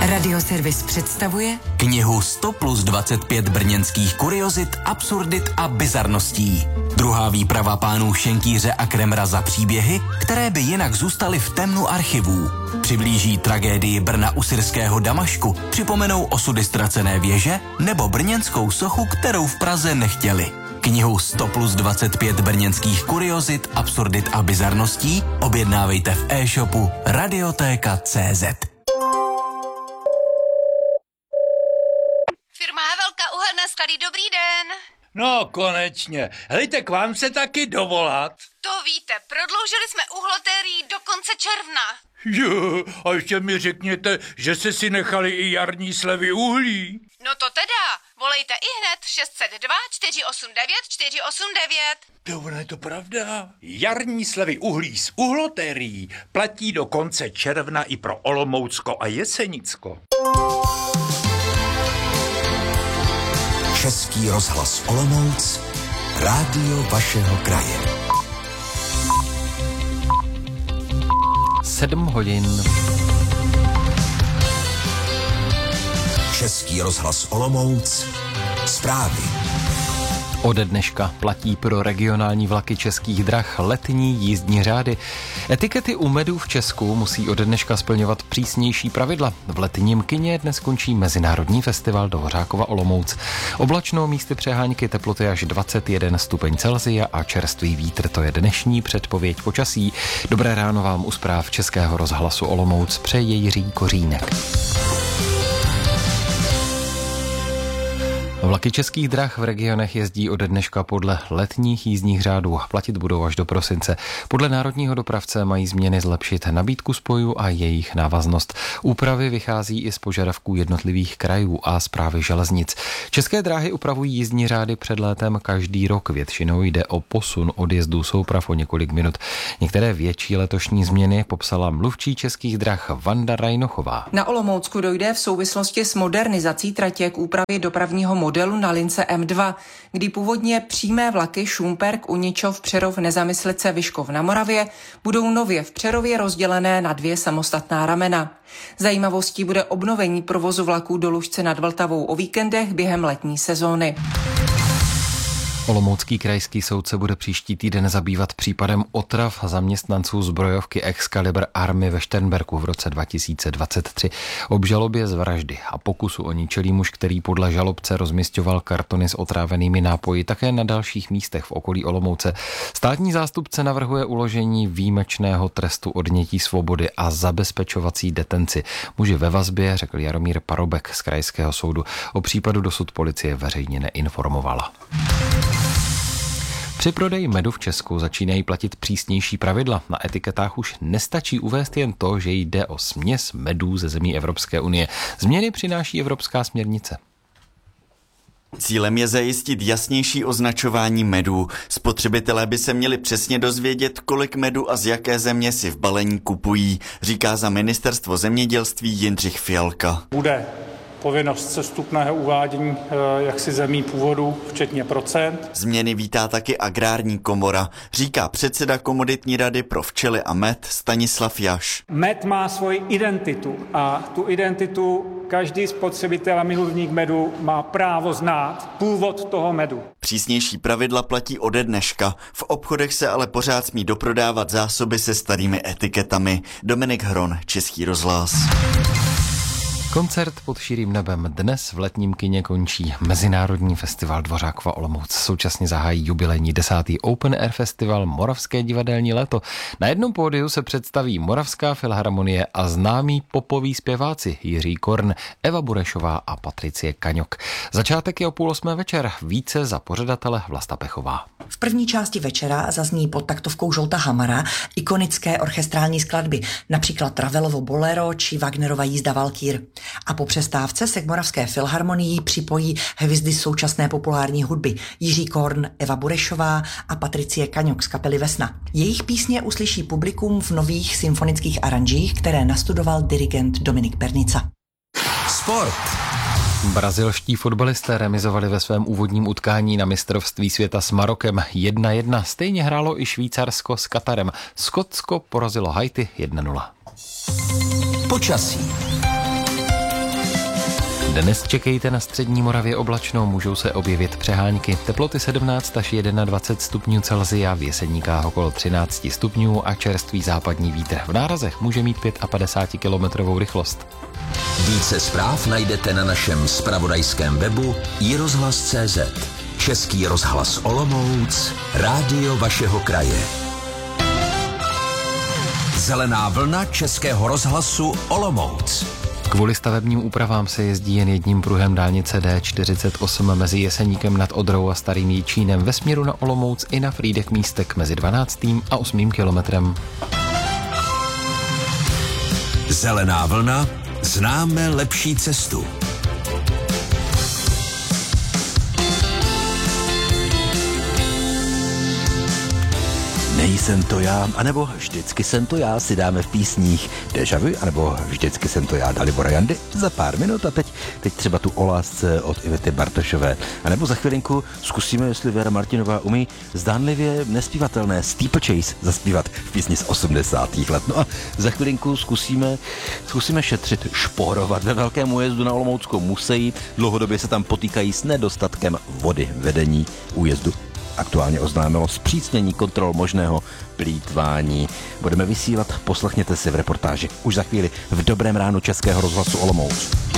Radioservis představuje knihu 100 plus 25 brněnských kuriozit, absurdit a bizarností. Druhá výprava pánů Šenkýře a Kremra za příběhy, které by jinak zůstaly v temnu archivů. Přiblíží tragédii Brna u syrského Damašku, připomenou osudy ztracené věže nebo brněnskou sochu, kterou v Praze nechtěli. Knihu 100 plus 25 brněnských kuriozit, absurdit a bizarností objednávejte v e-shopu Radiotéka.cz. Firma Havelka, uhelné sklady, dobrý den. No, konečně. Helejte, k vám se taky dovolat. To víte, prodloužili jsme uhlotérii do konce června. Jo, a ještě mi řekněte, že jste si nechali i jarní slevy uhlí. No to teda, volejte ihned 602 489 489. To ono je to pravda. Jarní slevy uhlí z uhlotérií platí do konce června i pro Olomoucko a Jesenicko. Český rozhlas Olomouc, rádio vašeho kraje. 7 hodin. Český rozhlas Olomouc, zprávy. Ode dneška platí pro regionální vlaky Českých drah letní jízdní řády. Etikety u medu v Česku musí ode dneška splňovat přísnější pravidla. V letním kině dnes končí Mezinárodní festival Dvořákova Olomouc. Oblačno, místy přehánky, teploty až 21 stupeň Celsia a čerstvý vítr, to je dnešní předpověď počasí. Dobré ráno vám u zpráv Českého rozhlasu Olomouc přeje Jiří Kořínek. Vlaky Českých drah v regionech jezdí ode dneška podle letních jízdních řádů. Platit budou až do prosince. Podle národního dopravce mají změny zlepšit nabídku spojů a jejich návaznost. Úpravy vychází i z požadavků jednotlivých krajů a správy železnic. České dráhy upravují jízdní řády před létem každý rok. Většinou jde o posun odjezdů souprav o několik minut. Některé větší letošní změny popsala mluvčí Českých drah Vanda Rajnochová. Na Olomoucku dojde v souvislosti s modernizací tratě k úpravě dopravního modelu na lince M2, kdy původně přímé vlaky Šumperk, Uničov, Přerov, Nezamyslice, Vyškov na Moravě budou nově v Přerově rozdělené na 2 samostatná ramena. Zajímavostí bude obnovení provozu vlaků do Lužce nad Vltavou o víkendech během letní sezóny. Olomoucký krajský soud se bude příští týden zabývat případem otrav zaměstnanců zbrojovky Excalibur Army ve Šternberku v roce 2023. Obžalobě z vraždy a pokusu o ničelý muž, který podle žalobce rozmisťoval kartony s otrávenými nápoji také na dalších místech v okolí Olomouce. Státní zástupce navrhuje uložení výjimečného trestu odnětí svobody a zabezpečovací detenci. Muži ve vazbě, řekl Jaromír Parobek z krajského soudu. O případu dosud policie veřejně neinformovala. Při prodeji medu v Česku začínají platit přísnější pravidla. Na etiketách už nestačí uvést jen to, že jde o směs medů ze zemí Evropské unie. Změny přináší evropská směrnice. Cílem je zajistit jasnější označování medů. Spotřebitelé by se měli přesně dozvědět, kolik medu a z jaké země si v balení kupují, říká za ministerstvo zemědělství Jindřich Fialka. Bude povinnost sestupného uvádění jaksi zemí původu, včetně procent. Změny vítá taky Agrární komora, říká předseda Komoditní rady pro včely a med Stanislav Jaš. Med má svoji identitu a tu identitu každý spotřebitel a milovník medu má právo znát původ toho medu. Přísnější pravidla platí ode dneška. V obchodech se ale pořád smí doprodávat zásoby se starými etiketami. Dominik Hron, Český rozhlas. Koncert pod širým nebem. Dnes v letním kině končí Mezinárodní festival Dvořákova Olomouc. Současně zahájí jubilejní 10. Open Air festival Moravské divadelní léto. Na jednom pódiu se představí Moravská filharmonie a známí popoví zpěváci Jiří Korn, Eva Burešová a Patricie Kaňok. Začátek je o 7:30 večer. Více za pořadatele Vlasta Pechová. V první části večera zazní pod taktovkou Žolta Hamara ikonické orchestrální skladby, například Ravelovo Bolero či Wagnerova Jízda Valkýr. A po přestávce se k Moravské filharmonii připojí hvězdy současné populární hudby Jiří Korn, Eva Burešová a Patricie Kaňok z kapely Vesna. Jejich písně uslyší publikum v nových symfonických aranžích, které nastudoval dirigent Dominik Pernica. Sport. Brazilští fotbalisté remizovali ve svém úvodním utkání na mistrovství světa s Marokem 1:1. Stejně hrálo i Švýcarsko s Katarem. Skotsko porazilo Haiti 1:0. Počasí. Dnes čekejte na střední Moravě oblačno, můžou se objevit přehánky. Teploty 17 až 21 stupňů Celsia, v Jeseníkách okolo 13 stupňů a čerstvý západní vítr. V nárazech může mít 55 kilometrovou rychlost. Více zpráv najdete na našem zpravodajském webu iRozhlas.cz. Český rozhlas Olomouc, rádio vašeho kraje. Zelená vlna Českého rozhlasu Olomouc. Kvůli stavebním úpravám se jezdí jen jedním pruhem dálnice D48 mezi Jeseníkem nad Odrou a Starým Jičínem ve směru na Olomouc i na Frýdek Místek mezi 12. a 8. kilometrem. Zelená vlna, známe lepší cestu. Nejsem to já, anebo vždycky jsem to já si dáme v písních Déjà vu, anebo vždycky jsem to já Dalibora Jandy za pár minut a teď třeba tu o lásce od Ivety Bartošové. A nebo za chvilinku zkusíme, jestli Věra Martinová umí zdánlivě nespívatelné Steeplechase zaspívat v písni z 80. let. No a za chvilinku zkusíme šetřit, šporovat ve velkém újezdu na Olomouckou Museji. Dlouhodobě se tam potýkají s nedostatkem vody. Vedení újezdu aktuálně oznámilo zpřísnění kontrol možného plýtvání. Budeme vysílat, poslechněte si v reportáži už za chvíli v Dobrém ránu Českého rozhlasu Olomouc.